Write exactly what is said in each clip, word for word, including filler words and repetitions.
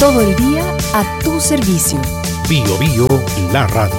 Todo el día a tu servicio. Bio Bio, la radio.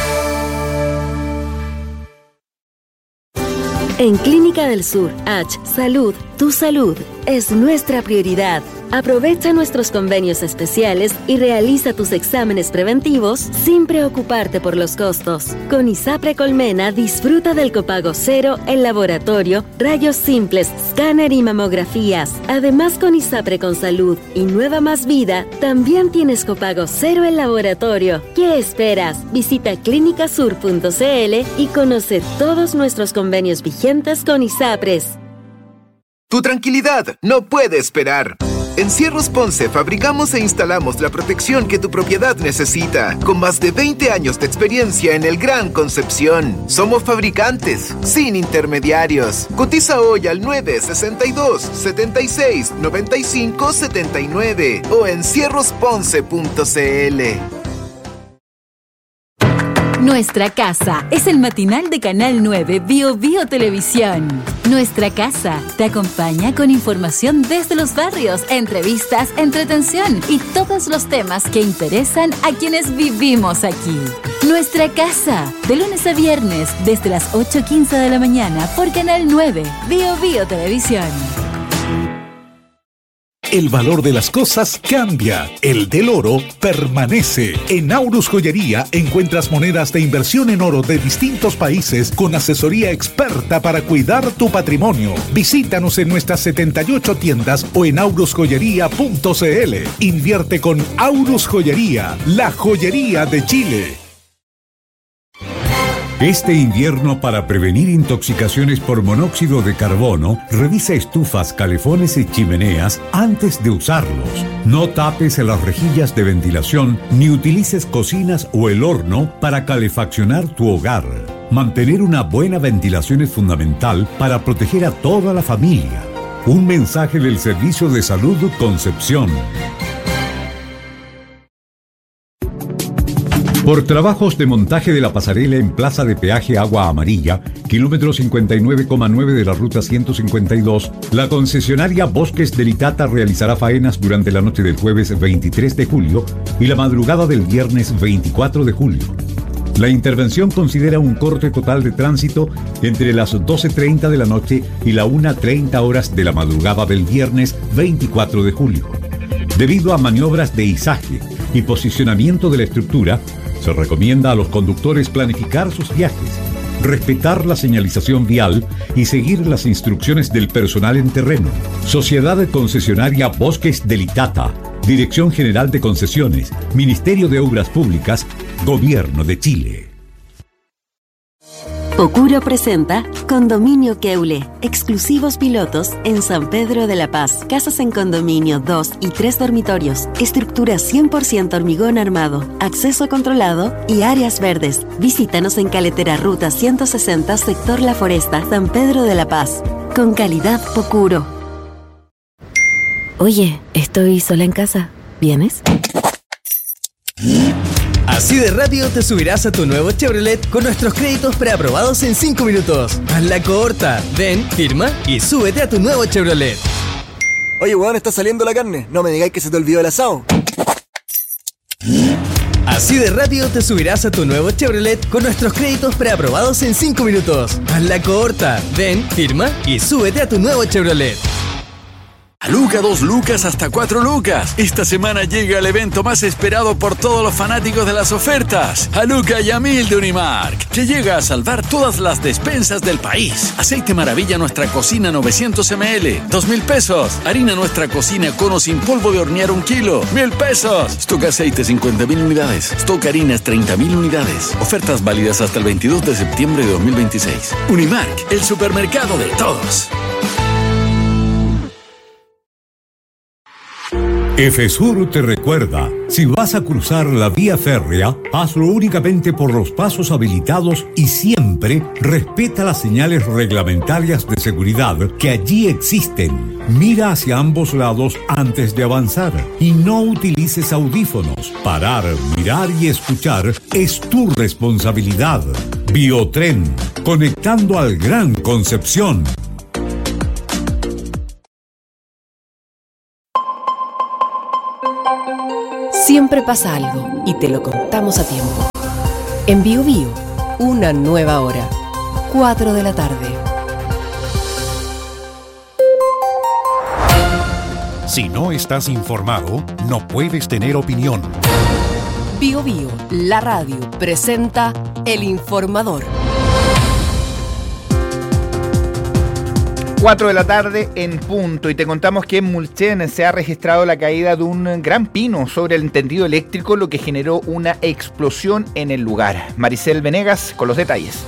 En Clínica del Sur, H Salud, tu salud es nuestra prioridad. Aprovecha nuestros convenios especiales y realiza tus exámenes preventivos sin preocuparte por los costos. Con ISAPRE Colmena disfruta del copago cero en laboratorio, rayos simples, escáner y mamografías. Además, con ISAPRE con Salud y Nueva Más Vida, también tienes copago cero en laboratorio. ¿Qué esperas? Visita clínica sur punto c l y conoce todos nuestros convenios vigentes con ISAPRES. Tu tranquilidad no puede esperar. En Cierros Ponce fabricamos e instalamos la protección que tu propiedad necesita, con más de veinte años de experiencia en el Gran Concepción. Somos fabricantes, sin intermediarios. Cotiza hoy al nueve sesenta y dos, setenta y seis, noventa y cinco, setenta y nueve o en cierros ponce punto c l. Nuestra Casa es el matinal de Canal nueve Bio Bio Televisión. Nuestra Casa te acompaña con información desde los barrios, entrevistas, entretención y todos los temas que interesan a quienes vivimos aquí. Nuestra Casa, de lunes a viernes desde las ocho quince de la mañana por Canal nueve Bio Bio Televisión. El valor de las cosas cambia, el del oro permanece. En Aurus Joyería encuentras monedas de inversión en oro de distintos países con asesoría experta para cuidar tu patrimonio. Visítanos en nuestras setenta y ocho tiendas o en aurus joyería punto c l. Invierte con Aurus Joyería, la joyería de Chile. Este invierno, para prevenir intoxicaciones por monóxido de carbono, revisa estufas, calefones y chimeneas antes de usarlos. No tapes las rejillas de ventilación ni utilices cocinas o el horno para calefaccionar tu hogar. Mantener una buena ventilación es fundamental para proteger a toda la familia. Un mensaje del Servicio de Salud Concepción. Por trabajos de montaje de la pasarela en Plaza de Peaje Agua Amarilla, kilómetro cincuenta y nueve coma nueve de la ruta ciento cincuenta y dos, la concesionaria Bosques del Itata realizará faenas durante la noche del jueves veintitrés de julio y la madrugada del viernes veinticuatro de julio. La intervención considera un corte total de tránsito entre las doce treinta de la noche y la una treinta horas de la madrugada del viernes veinticuatro de julio. Debido a maniobras de izaje y posicionamiento de la estructura, se recomienda a los conductores planificar sus viajes, respetar la señalización vial y seguir las instrucciones del personal en terreno. Sociedad Concesionaria Bosques del Itata, Dirección General de Concesiones, Ministerio de Obras Públicas, Gobierno de Chile. Pocuro presenta Condominio Keule, exclusivos pilotos en San Pedro de la Paz. Casas en condominio, dos y tres dormitorios, estructura cien por ciento hormigón armado, acceso controlado y áreas verdes. Visítanos en Caletera Ruta ciento sesenta, sector La Foresta, San Pedro de la Paz. Con calidad Pocuro. Oye, estoy sola en casa. ¿Vienes? Así de rápido te subirás a tu nuevo Chevrolet con nuestros créditos preaprobados en cinco minutos. Hazla corta. Ven, firma y súbete a tu nuevo Chevrolet. Oye, weón, está saliendo la carne. No me digáis que se te olvidó el asado. Así de rápido te subirás a tu nuevo Chevrolet con nuestros créditos preaprobados en cinco minutos. Hazla corta. Ven, firma y súbete a tu nuevo Chevrolet. A Luca, dos lucas hasta cuatro lucas. Esta semana llega el evento más esperado por todos los fanáticos de las ofertas. A Luca y a Mil de Unimark, que llega a salvar todas las despensas del país. Aceite Maravilla Nuestra Cocina novecientos mililitros, dos mil pesos. Harina Nuestra Cocina Cono sin polvo de hornear un kilo, mil pesos. Stock Aceite cincuenta mil unidades. Stock Harinas treinta mil unidades. Ofertas válidas hasta el veintidós de septiembre de dos mil veintiséis. Unimark, el supermercado de todos. EFESUR te recuerda, si vas a cruzar la vía férrea, hazlo únicamente por los pasos habilitados y siempre respeta las señales reglamentarias de seguridad que allí existen. Mira hacia ambos lados antes de avanzar y no utilices audífonos. Parar, mirar y escuchar es tu responsabilidad. Biotren, conectando al Gran Concepción. Siempre pasa algo y te lo contamos a tiempo. En Bio Bio, una nueva hora. cuatro de la tarde. Si no estás informado, no puedes tener opinión. Bio Bio, la radio, presenta El Informador. cuatro de la tarde en punto y te contamos que en Mulchen se ha registrado la caída de un gran pino sobre el tendido eléctrico, lo que generó una explosión en el lugar. Maricel Venegas con los detalles.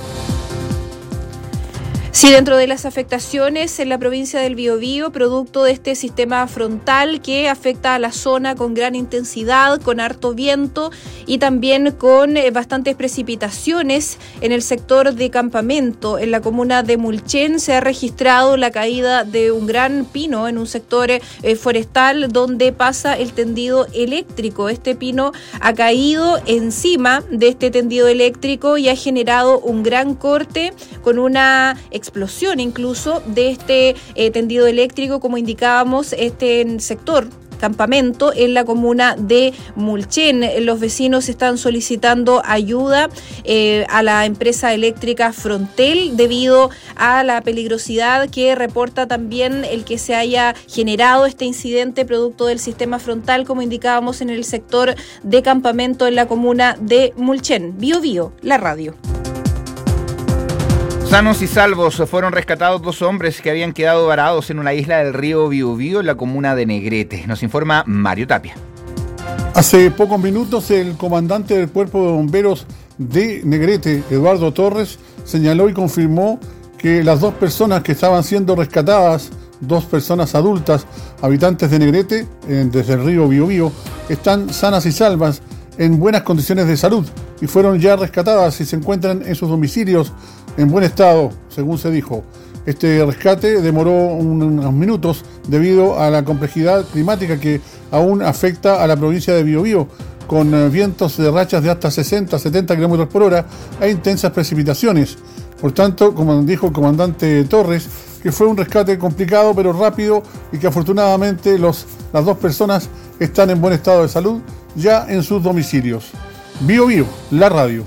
Sí, dentro de las afectaciones en la provincia del Biobío, producto de este sistema frontal que afecta a la zona con gran intensidad, con harto viento y también con eh, bastantes precipitaciones en el sector de Campamento. En la comuna de Mulchen se ha registrado la caída de un gran pino en un sector eh, forestal donde pasa el tendido eléctrico. Este pino ha caído encima de este tendido eléctrico y ha generado un gran corte con una explosión incluso de este eh, tendido eléctrico, como indicábamos, este sector Campamento en la comuna de Mulchen. Los vecinos están solicitando ayuda eh, a la empresa eléctrica Frontel debido a la peligrosidad que reporta también el que se haya generado este incidente producto del sistema frontal, como indicábamos, en el sector de Campamento en la comuna de Mulchen. Bio Bio, la radio. Sanos y salvos fueron rescatados dos hombres que habían quedado varados en una isla del río Biobío en la comuna de Negrete. Nos informa Mario Tapia. Hace pocos minutos el comandante del Cuerpo de Bomberos de Negrete, Eduardo Torres, señaló y confirmó que las dos personas que estaban siendo rescatadas, dos personas adultas, habitantes de Negrete, desde el río Biobío, están sanas y salvas, en buenas condiciones de salud, y fueron ya rescatadas y se encuentran en sus domicilios en buen estado, según se dijo. Este rescate demoró unos minutos debido a la complejidad climática que aún afecta a la provincia de Biobío, con vientos de rachas de hasta sesenta a setenta kilómetros por hora e intensas precipitaciones. Por tanto, como dijo el comandante Torres, que fue un rescate complicado pero rápido y que afortunadamente los, las dos personas están en buen estado de salud ya en sus domicilios. Bio Bio, la radio.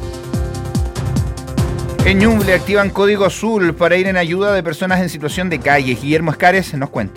En Ñuble activan código azul para ir en ayuda de personas en situación de calle. Guillermo Escares nos cuenta.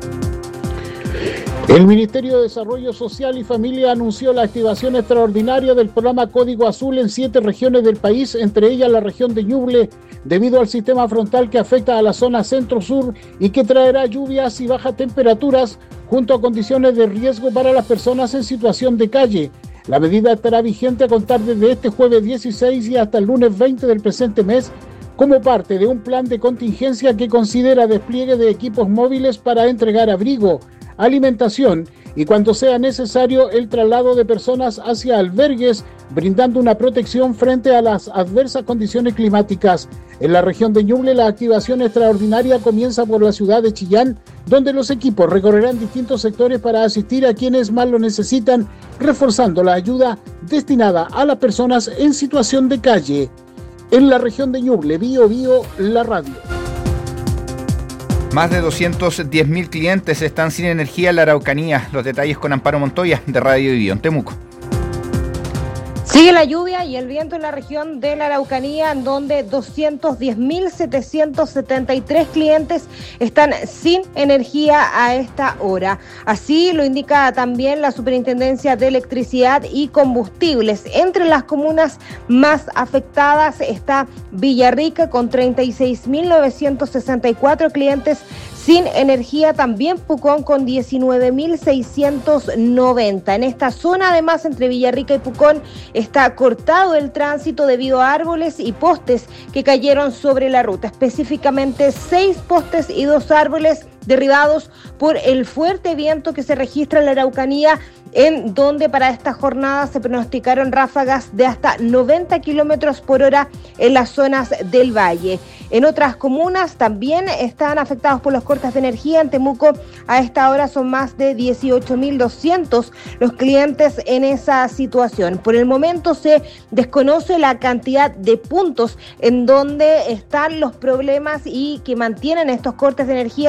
El Ministerio de Desarrollo Social y Familia anunció la activación extraordinaria del programa Código Azul en siete regiones del país, entre ellas la región de Ñuble, debido al sistema frontal que afecta a la zona centro-sur y que traerá lluvias y bajas temperaturas junto a condiciones de riesgo para las personas en situación de calle. La medida estará vigente a contar desde este jueves dieciséis y hasta el lunes veinte del presente mes, como parte de un plan de contingencia que considera despliegue de equipos móviles para entregar abrigo, alimentación y, cuando sea necesario, el traslado de personas hacia albergues, brindando una protección frente a las adversas condiciones climáticas. En la región de Ñuble, la activación extraordinaria comienza por la ciudad de Chillán, donde los equipos recorrerán distintos sectores para asistir a quienes más lo necesitan, reforzando la ayuda destinada a las personas en situación de calle. En la región de Ñuble, Bio Bio, la radio. Más de doscientos diez mil clientes están sin energía en la Araucanía. Los detalles con Amparo Montoya, de Radio Bio en Temuco. Sigue la lluvia y el viento en la región de la Araucanía, en donde doscientos diez mil setecientos setenta y tres clientes están sin energía a esta hora. Así lo indica también la Superintendencia de Electricidad y Combustibles. Entre las comunas más afectadas está Villarrica, con treinta y seis mil novecientos sesenta y cuatro clientes sin energía, también Pucón con diecinueve mil seiscientos noventa. En esta zona, además, entre Villarrica y Pucón, está cortado el tránsito debido a árboles y postes que cayeron sobre la ruta, específicamente seis postes y dos árboles derribados por el fuerte viento que se registra en la Araucanía, en donde para esta jornada se pronosticaron ráfagas de hasta noventa kilómetros por hora en las zonas del valle. En otras comunas también están afectados por los cortes de energía. En Temuco a esta hora son más de dieciocho mil doscientos los clientes en esa situación. Por el momento se desconoce la cantidad de puntos en donde están los problemas y que mantienen estos cortes de energía. Sin embargo,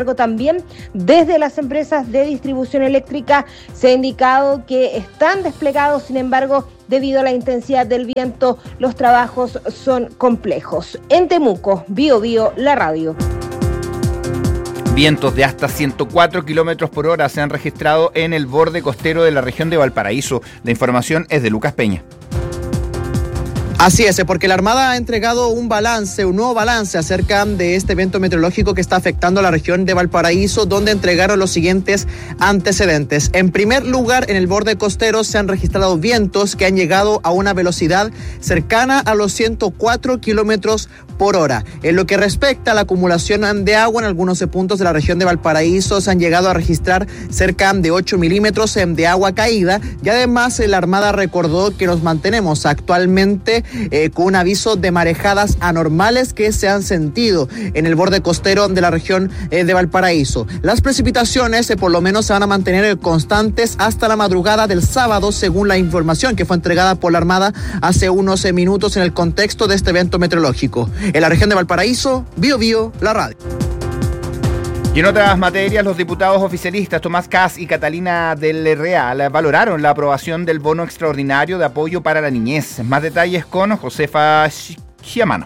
embargo, también desde las empresas de distribución eléctrica se ha indicado que están desplegados, sin embargo, debido a la intensidad del viento, los trabajos son complejos. En Temuco, Bio Bio, la radio. Vientos de hasta ciento cuatro kilómetros por hora se han registrado en el borde costero de la región de Valparaíso. La información es de Lucas Peña. Así es, porque la Armada ha entregado un balance, un nuevo balance acerca de este evento meteorológico que está afectando a la región de Valparaíso, donde entregaron los siguientes antecedentes. En primer lugar, en el borde costero se han registrado vientos que han llegado a una velocidad cercana a los ciento cuatro kilómetros por hora. En lo que respecta a la acumulación de agua en algunos puntos de la región de Valparaíso, se han llegado a registrar cerca de ocho milímetros de agua caída, y además la Armada recordó que nos mantenemos actualmente Eh, con un aviso de marejadas anormales que se han sentido en el borde costero de la región eh, de Valparaíso. Las precipitaciones eh, por lo menos se van a mantener eh, constantes hasta la madrugada del sábado, según la información que fue entregada por la Armada hace unos eh, minutos en el contexto de este evento meteorológico. En la región de Valparaíso, Bio Bio, la radio. Y en otras materias, los diputados oficialistas Tomás Kass y Catalina del Real valoraron la aprobación del bono extraordinario de apoyo para la niñez. Más detalles con Josefa Giamano.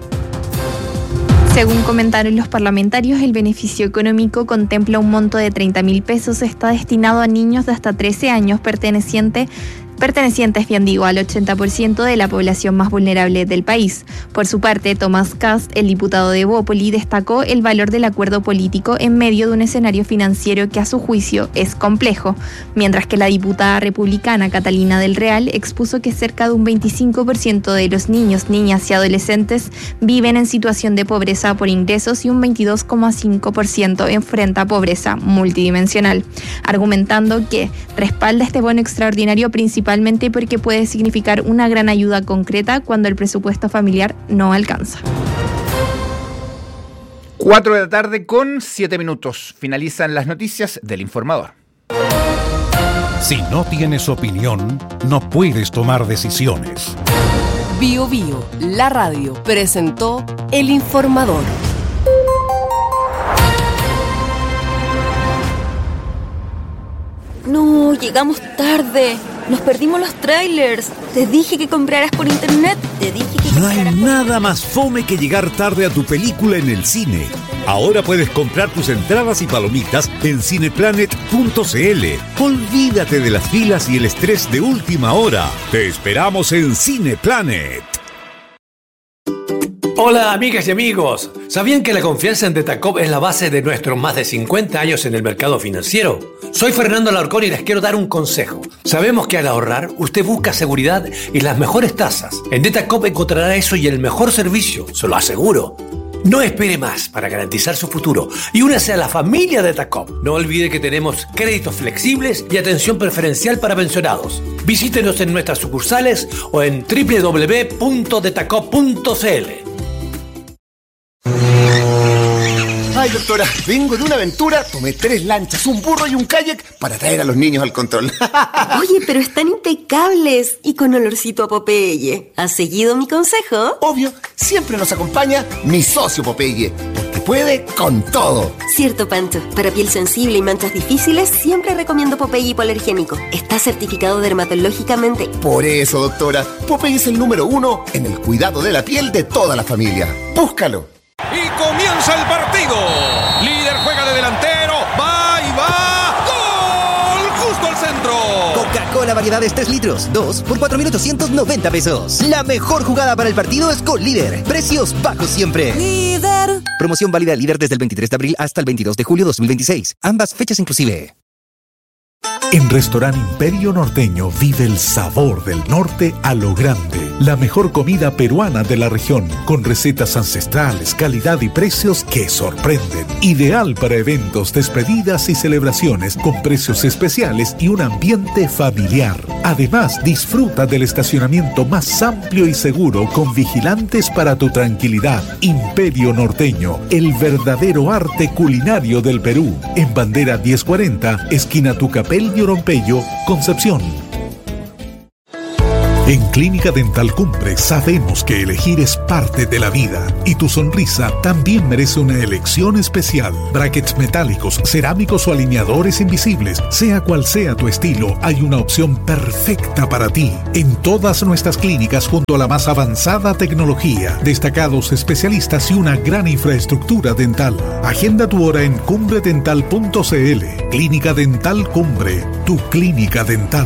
Según comentaron los parlamentarios, el beneficio económico contempla un monto de treinta mil pesos, está destinado a niños de hasta trece años perteneciente pertenecientes, bien digo, al ochenta por ciento de la población más vulnerable del país. Por su parte, Tomás Kass, el diputado de Bópoli, destacó el valor del acuerdo político en medio de un escenario financiero que a su juicio es complejo, mientras que la diputada republicana Catalina del Real expuso que cerca de un veinticinco por ciento de los niños, niñas y adolescentes viven en situación de pobreza por ingresos y un veintidós coma cinco por ciento enfrenta pobreza multidimensional, argumentando que respalda este bono extraordinario principalmente porque puede significar una gran ayuda concreta cuando el presupuesto familiar no alcanza. Cuatro de la tarde con siete minutos. Finalizan las noticias del Informador. Si no tienes opinión, no puedes tomar decisiones. Bio Bio, la radio, presentó El Informador. No, llegamos tarde. Nos perdimos los trailers. Te dije que compraras por internet. Te dije que No hay nada más fome que llegar tarde a tu película en el cine. Ahora puedes comprar tus entradas y palomitas en cineplanet punto c l. Olvídate de las filas y el estrés de última hora. Te esperamos en Cineplanet. Hola amigas y amigos, ¿sabían que la confianza en Detacop es la base de nuestros más de cincuenta años en el mercado financiero? Soy Fernando Alarcón y les quiero dar un consejo. Sabemos que al ahorrar usted busca seguridad y las mejores tasas. En Detacop encontrará eso y el mejor servicio, se lo aseguro. No espere más para garantizar su futuro y únase a la familia Detacop. No olvide que tenemos créditos flexibles y atención preferencial para pensionados. Visítenos en nuestras sucursales o en doble u doble u doble u punto detacop punto c l. Ay, doctora, vengo de una aventura, tomé tres lanchas, un burro y un kayak para traer a los niños al control. Oye, pero están impecables y con olorcito a Popeye. ¿Has seguido mi consejo? Obvio, siempre nos acompaña mi socio Popeye, porque puede con todo. Cierto, Pancho. Para piel sensible y manchas difíciles, siempre recomiendo Popeye hipoalergénico. Está certificado dermatológicamente. Por eso, doctora, Popeye es el número uno en el cuidado de la piel de toda la familia. Búscalo. Y comienza el partido. Líder juega de delantero. Va y va. ¡Gol! Justo al centro. Coca-Cola variedades tres litros. dos por cuatro mil ochocientos noventa pesos. La mejor jugada para el partido es con Líder. Precios bajos siempre. Líder. Promoción válida Líder desde el veintitrés de abril hasta el veintidós de julio de dos mil veintiséis. Ambas fechas inclusive. En Restaurante Imperio Norteño vive el sabor del norte a lo grande. La mejor comida peruana de la región, con recetas ancestrales, calidad y precios que sorprenden. Ideal para eventos, despedidas y celebraciones, con precios especiales y un ambiente familiar. Además, disfruta del estacionamiento más amplio y seguro, con vigilantes para tu tranquilidad. Imperio Norteño, el verdadero arte culinario del Perú. En Bandera diez cuarenta, esquina Tucapel y Orompeyo, Concepción. En Clínica Dental Cumbre sabemos que elegir es parte de la vida y tu sonrisa también merece una elección especial. Brackets metálicos, cerámicos o alineadores invisibles, sea cual sea tu estilo, hay una opción perfecta para ti. En todas nuestras clínicas junto a la más avanzada tecnología, destacados especialistas y una gran infraestructura dental. Agenda tu hora en cumbre dental punto c l. Clínica Dental Cumbre, tu clínica dental.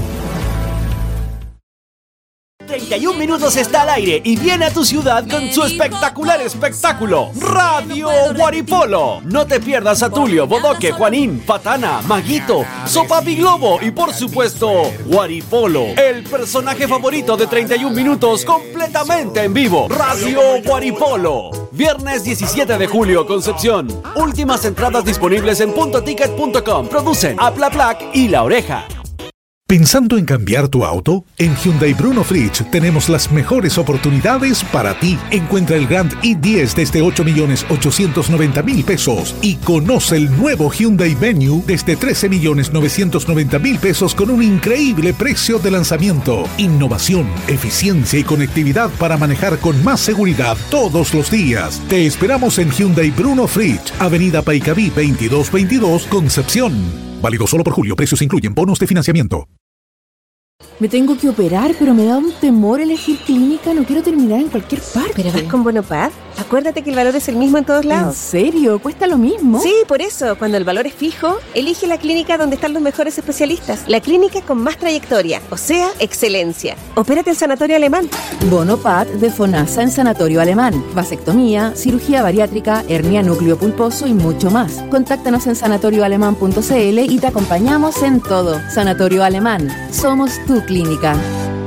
treinta y un minutos está al aire y viene a tu ciudad con su espectacular espectáculo, Radio Guaripolo. No te pierdas a Tulio, Bodoque, Juanín, Patana, Maguito, Sopapi Globo y por supuesto Guaripolo, el personaje favorito de treinta y un minutos completamente en vivo. Radio Guaripolo, viernes diecisiete de julio, Concepción. Últimas entradas disponibles en punto ticket punto com. Producen Aplaplac y La Oreja. ¿Pensando en cambiar tu auto? En Hyundai Bruno Fritsch tenemos las mejores oportunidades para ti. Encuentra el Grand i diez desde ocho millones ochocientos noventa mil pesos y conoce el nuevo Hyundai Venue desde trece millones novecientos noventa mil pesos con un increíble precio de lanzamiento. Innovación, eficiencia y conectividad para manejar con más seguridad todos los días. Te esperamos en Hyundai Bruno Fritsch, Avenida Paicaví veintidós veintidós, Concepción. Válido solo por julio. Precios incluyen bonos de financiamiento. Me tengo que operar, pero me da un temor elegir clínica. No quiero terminar en cualquier parte. ¿Pero vas con Bonopad? Acuérdate que el valor es el mismo en todos lados. ¿En serio? ¿Cuesta lo mismo? Sí, por eso. Cuando el valor es fijo, elige la clínica donde están los mejores especialistas. La clínica con más trayectoria, o sea, excelencia. Opérate en Sanatorio Alemán. Bonopad de FONASA en Sanatorio Alemán. Vasectomía, cirugía bariátrica, hernia núcleo pulposo y mucho más. Contáctanos en sanatorio alemán punto c l y te acompañamos en todo. Sanatorio Alemán. Somos tu clínica.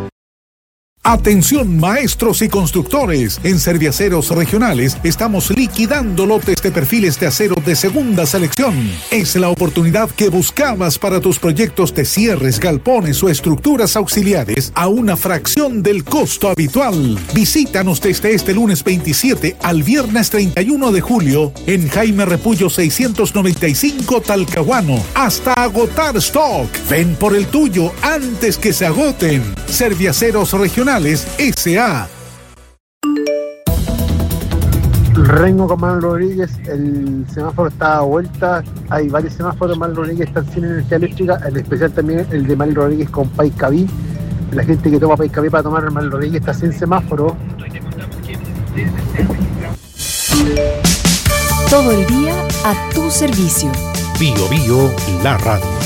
Atención maestros y constructores, en Serviaceros Regionales estamos liquidando lotes de perfiles de acero de segunda selección. Es la oportunidad que buscabas para tus proyectos de cierres, galpones o estructuras auxiliares a una fracción del costo habitual. Visítanos desde este lunes veintisiete al viernes treinta y uno de julio en Jaime Repullo seiscientos noventa y cinco Talcahuano hasta agotar stock. Ven por el tuyo antes que se agoten. Serviaceros Regionales S A Rengo con Manuel Rodríguez, el semáforo está a vuelta, hay varios semáforos. Manuel Rodríguez está sin energía eléctrica, en especial también el de Manuel Rodríguez con Paicaví. La gente que toma Paicaví para tomar el Manuel Rodríguez está sin semáforo. Todo el día a tu servicio. Bio Bio, la radio.